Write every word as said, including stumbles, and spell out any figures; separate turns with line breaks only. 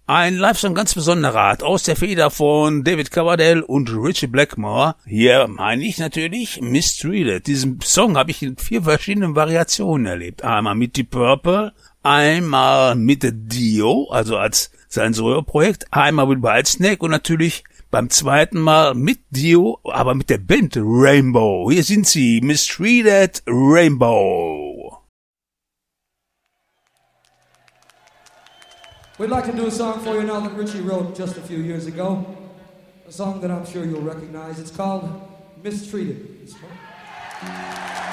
Ein Live-Song ganz besonderer Art aus der Feder von David Coverdale und Ritchie Blackmore. Hier meine ich natürlich Mistreated. Diesen Song habe ich in vier verschiedenen Variationen erlebt. Einmal mit Deep Purple, einmal mit Dio, also als sein Solo-Projekt, einmal mit Whitesnake und natürlich beim zweiten Mal mit Dio, aber mit der Band Rainbow. Hier sind sie, Mistreated Rainbow.
We'd like to do a song for you now that Ritchie wrote just a few years ago. A song that I'm sure you'll recognize. It's called Mistreated.